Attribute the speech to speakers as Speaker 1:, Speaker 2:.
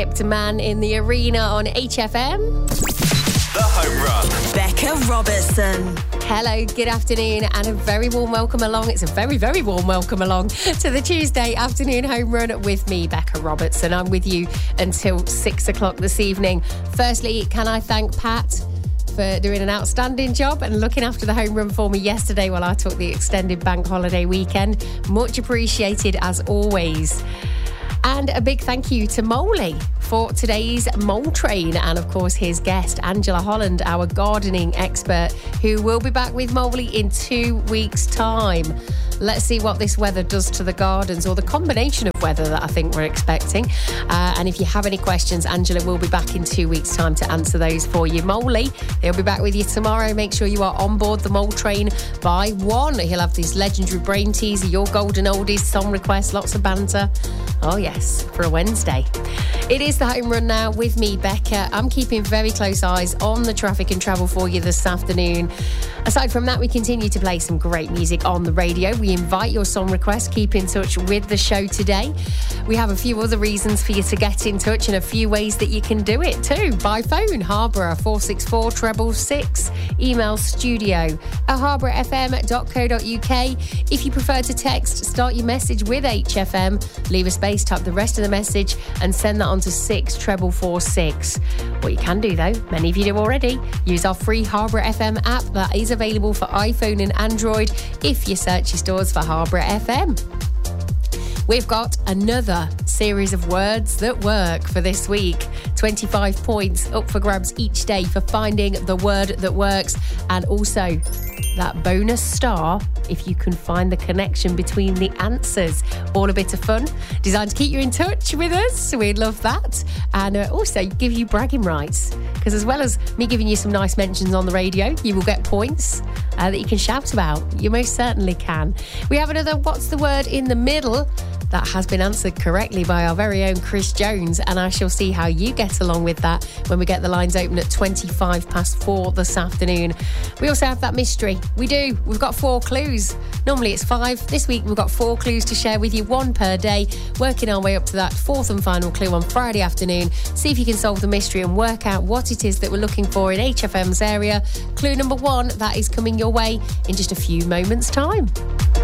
Speaker 1: Worshipped Man in the Arena on HFM.
Speaker 2: The Home Run.
Speaker 3: Becca Robertson.
Speaker 1: Hello, good afternoon, and a very warm welcome along. It's a very, very warm welcome along to the Tuesday afternoon home run with me, Becca Robertson. I'm with you until 6 o'clock this evening. Firstly, can I thank Pat for doing an outstanding job and looking after the home run for me yesterday while I took the extended bank holiday weekend. Much appreciated as always. And a big thank you to Moley for today's Mole Train, and of course his guest Angela Holland, our gardening expert, who will be back with Moley in 2 weeks' time. Let's see what this weather does to the gardens, or the combination of weather that I think we're expecting. And if you have any questions, Angela will be back in 2 weeks' time to answer those for you. Moley, he'll be back with you tomorrow. Make sure you are on board the Mole Train by 1. He'll have these legendary brain teaser, your golden oldies, song requests, lots of banter. Oh yes, for a Wednesday. It is the home run now with me, Becca. I'm keeping very close eyes on the traffic and travel for you this afternoon. Aside from that, we continue to play some great music on the radio. We invite your song requests. Keep in touch with the show today. We have a few other reasons for you to get in touch and a few ways that you can do it too. By phone, Harborough 464 666. Email studio@harboroughfm.co.uk. If you prefer to text, start your message with HFM. Leave a space, type the rest of the message and send that on to 64446. What you can do though, many of you do already, use our free Harborough FM app that is available for iPhone and Android if you search your stores for Harborough FM. We've got another series of words that work for this week. 25 points up for grabs each day for finding the word that works, and also that bonus star if you can find the connection between the answers. All a bit of fun, designed to keep you in touch with us. We'd love that. And also give you bragging rights, because as well as me giving you some nice mentions on the radio, you will get points that you can shout about. You most certainly can. We have another What's the Word in the Middle that has been answered correctly by our very own Chris Jones, and I shall see how you get along with that when we get the lines open at 4:25 this afternoon. We also have that mystery. We do. We've got 4 clues. Normally it's 5. This week we've got 4 clues to share with you, 1 per day, working our way up to that 4th and final clue on Friday afternoon. See if you can solve the mystery and work out what it is that we're looking for in HFM's area. Clue number 1, that is coming your way in just a few moments' time.